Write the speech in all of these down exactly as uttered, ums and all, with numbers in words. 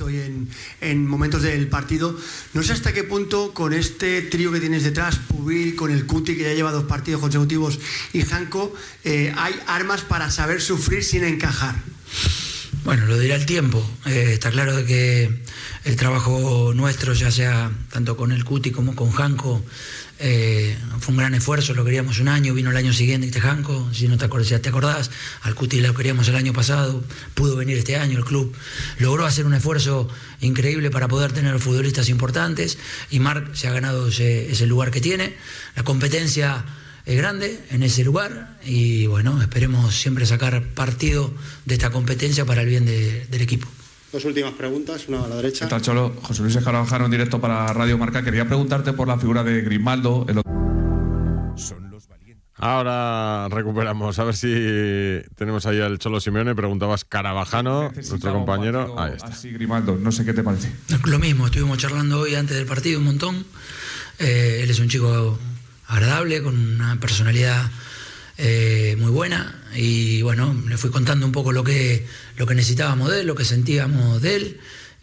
y en, en momentos del partido. No sé hasta qué punto con este trío que tienes detrás, Pubil, con el Cuti, que ya lleva dos partidos consecutivos, y Janko, eh, hay armas para saber sufrir sin encajar. Bueno, lo dirá el tiempo. Eh, está claro de que el trabajo nuestro, ya sea tanto con el Cuti como con Janko, eh, fue un gran esfuerzo. Lo queríamos un año, vino el año siguiente este Janko, si no te acordás, ya te acordás, al Cuti lo queríamos el año pasado, pudo venir este año, el club logró hacer un esfuerzo increíble para poder tener futbolistas importantes, y Marc se ha ganado ese, ese lugar que tiene. La competencia es grande en ese lugar y bueno, esperemos siempre sacar partido de esta competencia para el bien de, del equipo. Dos últimas preguntas, una a la derecha. ¿Qué tal, Cholo? José Luis Escarabajano en directo para Radio Marca. Quería preguntarte por la figura de Grimaldo. El... Ahora recuperamos, a ver si tenemos ahí al Cholo Simeone. Preguntabas Carabajano, nuestro compañero. Ahí está. Así, Grimaldo, no sé qué te parece. Lo mismo, estuvimos charlando hoy antes del partido un montón. Eh, él es un chico agradable, con una personalidad eh, muy buena, y bueno, le fui contando un poco lo que, lo que necesitábamos de él, lo que sentíamos de él,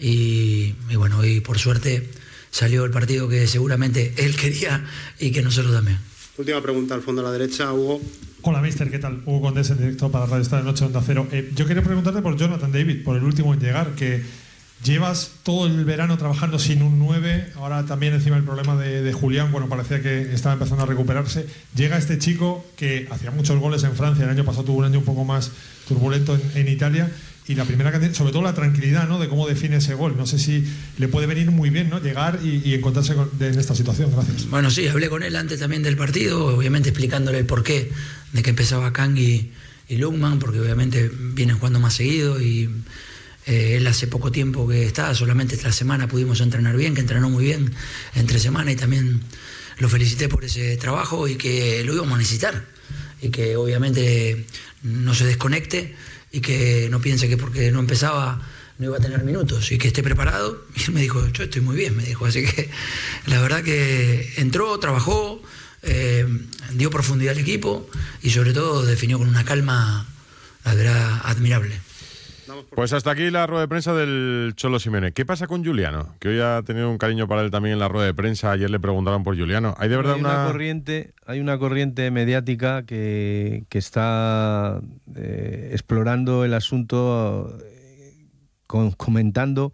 y, y bueno, hoy por suerte salió el partido que seguramente él quería y que nosotros también. Última pregunta al fondo a la derecha, Hugo. Hola, mister, ¿qué tal? Hugo Condés en directo para Radio Estadio Noche Onda Cero. Eh, yo quería preguntarte por Jonathan David, por el último en llegar, que llevas todo el verano trabajando sin un nueve, ahora también encima el problema de, de Julián, bueno, parecía que estaba empezando a recuperarse. Llega este chico que hacía muchos goles en Francia, el año pasado tuvo un año un poco más turbulento en, en Italia, y la primera cantidad, sobre todo la tranquilidad, ¿no?, de cómo define ese gol. No sé si le puede venir muy bien, ¿no?, llegar y, y encontrarse con, de, en esta situación. Gracias. Bueno, sí, hablé con él antes también del partido, obviamente explicándole el porqué de que empezaba Kang y, y Lungman, porque obviamente vienen jugando más seguido y Eh, él hace poco tiempo que está, solamente esta semana pudimos entrenar bien, que entrenó muy bien entre semana, y también lo felicité por ese trabajo y que lo íbamos a necesitar, y que obviamente no se desconecte y que no piense que porque no empezaba no iba a tener minutos, y que esté preparado. Y él me dijo, yo estoy muy bien, me dijo, así que la verdad que entró, trabajó, eh, dio profundidad al equipo y sobre todo definió con una calma, la verdad, admirable. Pues hasta aquí la rueda de prensa del Cholo Simeone. ¿Qué pasa con Juliano? Que hoy ha tenido un cariño para él también en la rueda de prensa. Ayer le preguntaban por Juliano. ¿Hay de verdad hay una... una corriente, hay una corriente mediática que, que está eh, explorando el asunto, eh, con, comentando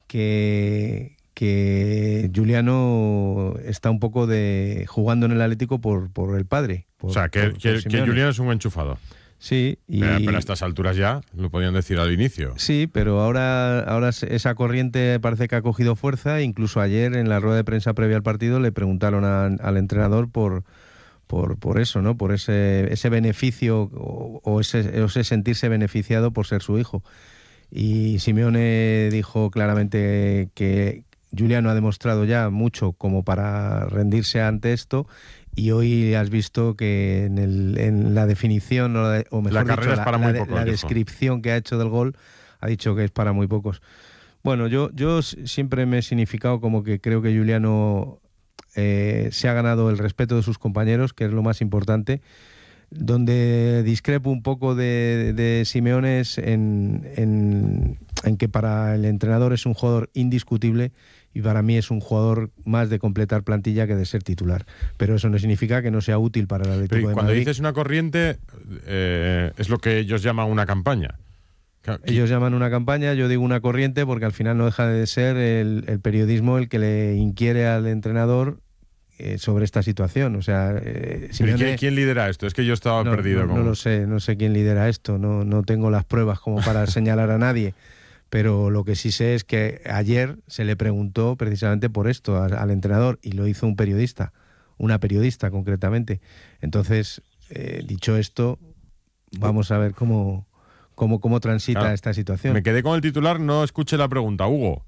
que, que Juliano está un poco de jugando en el Atlético por, por el padre. Por, o sea, que, por, que, por que Juliano es un enchufado. Sí, y... pero, pero a estas alturas ya lo podían decir al inicio. Sí, pero ahora, ahora esa corriente parece que ha cogido fuerza. Incluso ayer en la rueda de prensa previa al partido le preguntaron a, al entrenador por, por, por eso, ¿no? Por ese, ese beneficio o, o, ese, o ese sentirse beneficiado por ser su hijo. Y Simeone dijo claramente que Juliano ha demostrado ya mucho como para rendirse ante esto. Y hoy has visto que en, el, en la definición, o, la, o mejor la dicho, la, para muy la, pocos, la descripción que ha hecho del gol, ha dicho que es para muy pocos. Bueno, yo, yo siempre me he significado como que creo que Juliano eh, se ha ganado el respeto de sus compañeros, que es lo más importante. Donde discrepo un poco de, de Simeone es en, en, en que para el entrenador es un jugador indiscutible, y para mí es un jugador más de completar plantilla que de ser titular. Pero eso no significa que no sea útil para el Atlético de Madrid. Cuando dices una corriente, eh, es lo que ellos llaman una campaña. Ellos llaman una campaña, yo digo una corriente, porque al final no deja de ser el, el periodismo el que le inquiere al entrenador eh, sobre esta situación. O sea, eh, Simeone... ¿quién, ¿quién lidera esto? Es que yo estaba no, perdido. No, como... no lo sé, no sé quién lidera esto, no, no tengo las pruebas como para señalar a nadie. Pero lo que sí sé es que ayer se le preguntó precisamente por esto al, al entrenador, y lo hizo un periodista, una periodista concretamente. Entonces, eh, dicho esto, vamos a ver cómo, cómo, cómo transita claro, esta situación. Me quedé con el titular, no escuché la pregunta, Hugo.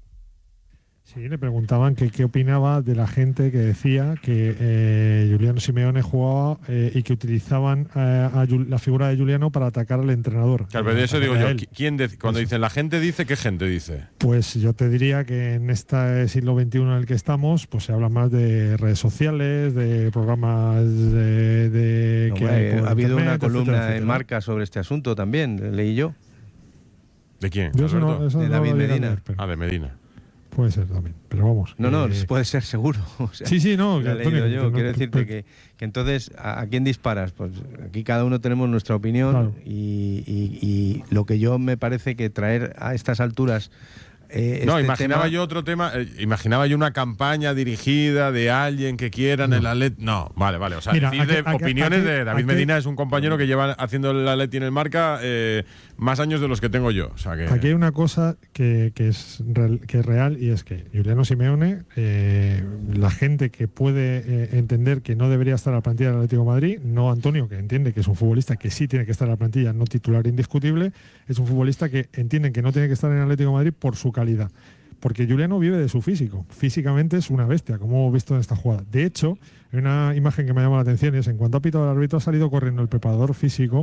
Sí, le preguntaban que qué opinaba de la gente que decía que eh, Juliano Simeone jugaba eh, y que utilizaban eh, a la figura de Juliano para atacar al entrenador. Claro, pero de eso digo yo, ¿quién de, cuando eso. dicen la gente dice, qué gente dice? Pues yo te diría que en este siglo veintiuno en el que estamos, pues se habla más de redes sociales, de programas de... de no, que bueno, hay por ha habido internet, una columna etcétera, etcétera. en Marca sobre este asunto también, leí yo. ¿De quién? Yo eso ¿Alberto? no, eso De no David lo llegué a Medina. leer, pero Ah, de Medina. puede ser también. Pero vamos. No, no, eh, puede ser seguro. O sea, sí, sí, no. lo he Antonio, leído yo. que no- Quiero decirte pero- que, que entonces, ¿a, a quién disparas? Pues aquí cada uno tenemos nuestra opinión Claro. y, y- y lo que yo me parece que traer a estas alturas. eh, No, este imaginaba tema- yo otro tema, eh, imaginaba yo una campaña dirigida de alguien que quiera en el Atleti. No, vale, vale. O sea, Mira, decir aquí- de aquí- opiniones aquí- de David aquí- Medina es un compañero que lleva haciendo el Atleti en el Marca eh, más años de los que tengo yo. O sea que, Aquí hay una cosa que, que es, real, que es real y es que Juliano Simeone, eh, la gente que puede eh, entender que no debería estar en la plantilla del Atlético de Madrid, no Antonio, que entiende que es un futbolista que sí tiene que estar en la plantilla, no titular indiscutible, es un futbolista que entienden que no tiene que estar en el Atlético de Madrid por su calidad. Porque Juliano vive de su físico. Físicamente es una bestia, como hemos visto en esta jugada. De hecho, hay una imagen que me llama la atención y es en cuanto ha pitado el árbitro ha salido corriendo el preparador físico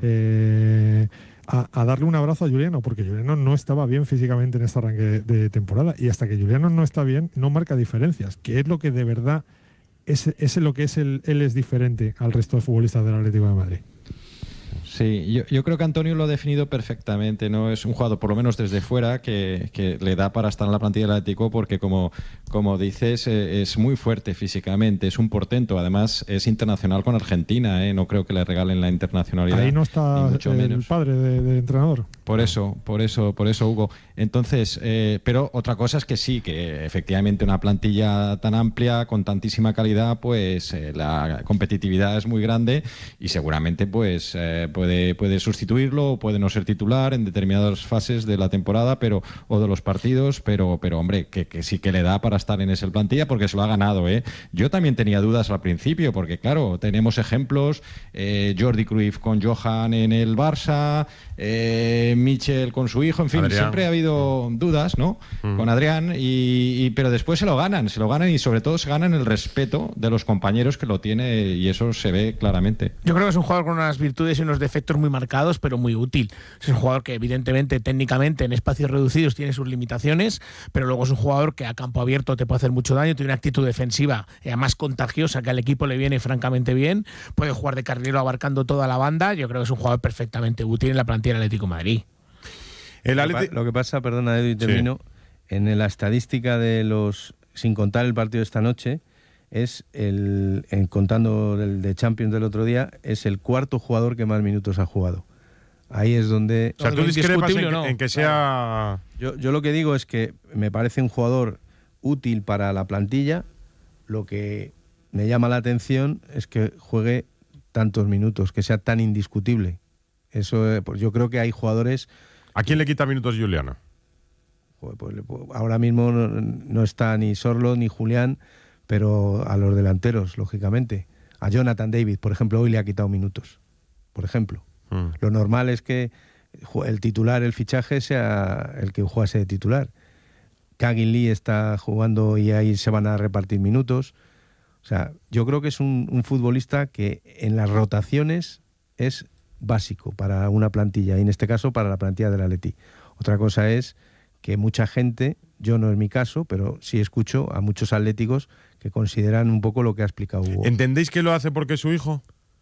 eh, a, a darle un abrazo a Juliano, porque Juliano no estaba bien físicamente en este arranque de, de temporada. Y hasta que Juliano no está bien, no marca diferencias, que es lo que de verdad es, es lo que es el, él es diferente al resto de futbolistas del Atlético de Madrid. Sí, yo, yo creo que Antonio lo ha definido perfectamente, ¿no? Es un jugador, por lo menos desde fuera, que, que le da para estar en la plantilla del Atlético porque, como, como dices, eh, es muy fuerte físicamente, es un portento. Además, es internacional con Argentina, ¿eh? No creo que le regalen la internacionalidad. Ahí no está ni mucho el menos. padre de- del entrenador. Por eso, por eso, por eso, Hugo. Entonces, eh, pero otra cosa es que sí, que efectivamente una plantilla tan amplia, con tantísima calidad, pues eh, la competitividad es muy grande y seguramente pues eh, puede, puede sustituirlo o puede no ser titular en determinadas fases de la temporada pero o de los partidos, pero, pero hombre, que, que sí que le da para estar en esa plantilla porque se lo ha ganado, ¿eh? Yo también tenía dudas al principio porque, claro, tenemos ejemplos, eh, Jordi Cruyff con Johan en el Barça, eh, Michel con su hijo, en fin, Adrián. siempre ha habido dudas, ¿no? Mm. Con Adrián, y, y- pero después se lo ganan, se lo ganan y sobre todo se ganan el respeto de los compañeros que lo tiene y eso se ve claramente. Yo creo que es un jugador con unas virtudes y unos defectos muy marcados, pero muy útil. Es un jugador que, evidentemente, técnicamente, en espacios reducidos tiene sus limitaciones, pero luego es un jugador que a campo abierto te puede hacer mucho daño, tiene una actitud defensiva eh, más contagiosa que al equipo le viene francamente bien, puede jugar de carrilero abarcando toda la banda. Yo creo que es un jugador perfectamente útil en la plantilla del Atlético de Madrid. el Lo que, Atleti- pa- lo que pasa, perdona Edu y termino, en la estadística de los, sin contar el partido de esta noche, es el, en, contando el de Champions del otro día, es el cuarto jugador que más minutos ha jugado. Ahí es donde... o sea, tú Algo discrepas en, indiscutible, que- ¿no? en que sea. Yo, yo lo que digo es que me parece un jugador útil para la plantilla. Lo que me llama la atención es que juegue tantos minutos, que sea tan indiscutible. Eso, eh, pues yo creo que hay jugadores... ¿A quién le quita minutos Juliano? Joder, pues le puedo- ahora mismo no, no está ni Sorlo ni Julián, pero a los delanteros, lógicamente. A Jonathan David, por ejemplo, hoy le ha quitado minutos. Por ejemplo. Mm. Lo normal es que ju- el titular, el fichaje, sea el que jugase de titular. Kagin Lee está jugando y ahí se van a repartir minutos. O sea, yo creo que es un, un futbolista que en las rotaciones es básico para una plantilla, y en este caso para la plantilla del Atleti. Otra cosa es que mucha gente, yo no es mi caso, pero sí escucho a muchos atléticos que consideran un poco lo que ha explicado Hugo. ¿Entendéis que lo hace porque es su hijo?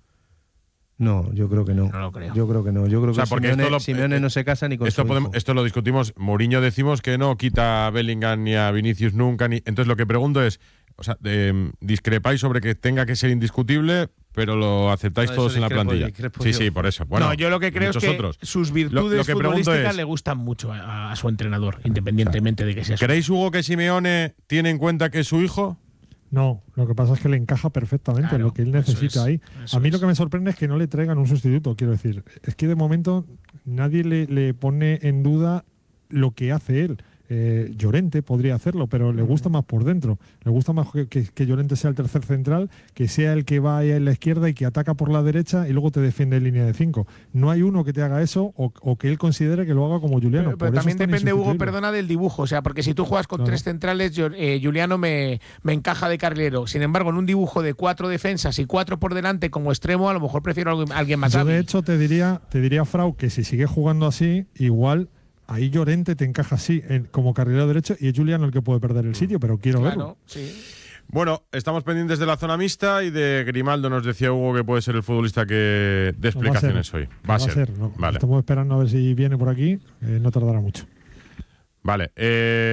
No, yo creo que no. No lo creo. Yo creo que no. Yo creo O sea, que porque Simeone, esto lo- Simeone no se casa ni con Esto, su podemos- hijo. esto lo discutimos. Mourinho decimos que no quita a Bellingham ni a Vinicius nunca. Ni... Entonces lo que pregunto es, o sea, eh, discrepáis sobre que tenga que ser indiscutible, pero lo aceptáis No, eso todos en la discrepo- plantilla. discrepo Sí, yo. sí, por eso. Bueno, no, yo lo que creo es muchos que otros. sus Lo- virtudes lo que pregunto futbolísticas es, le gustan mucho a, a su entrenador, independientemente de que sea su ¿creéis, Hugo, que Simeone tiene en cuenta que es su hijo? No, lo que pasa es que le encaja perfectamente Claro, lo que él eso necesita es, ahí. eso A mí es. lo que me sorprende es que no le traigan un sustituto, quiero decir. Es que de momento nadie le, le pone en duda lo que hace él. Eh, Llorente podría hacerlo, pero le gusta más por dentro. Le gusta más que, que, que Llorente sea el tercer central, que sea el que va ahí en la izquierda y que ataca por la derecha y luego te defiende en línea de cinco. No hay uno que te haga eso o, o que él considere que lo haga como Juliano. Pero, pero Por eso también es tan depende, Hugo, insustituible. perdona, del dibujo. O sea, porque si tú juegas con Claro. tres centrales, yo- eh, Juliano me, me encaja de carrilero. Sin embargo, en un dibujo de cuatro defensas y cuatro por delante como extremo, a lo mejor prefiero a alguien- a alguien más Yo, hábil. de hecho, te diría, te diría, Frau, que si sigue jugando así, igual ahí Llorente te encaja así en- como carrilero derecho y es Juliano el que puede perder el sitio, pero quiero verlo. Claro, sí. Bueno, estamos pendientes de la zona mixta y de Grimaldo. Nos decía Hugo que puede ser el futbolista que dé explicaciones no hoy. Va a ser. Va a ser, no. Vale. Estamos esperando a ver si viene por aquí. Eh, no tardará mucho. Vale. Eh,